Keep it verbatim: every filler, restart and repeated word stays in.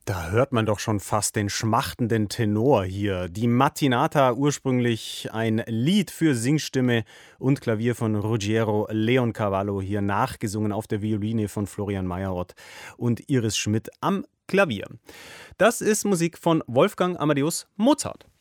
Da hört man doch schon fast den schmachtenden Tenor hier. Die Mattinata, ursprünglich ein Lied für Singstimme und Klavier von Ruggiero Leoncavallo, hier nachgesungen auf der Violine von Florian Meyerott und Iris Schmidt am Klavier. Das ist Musik von Wolfgang Amadeus Mozart.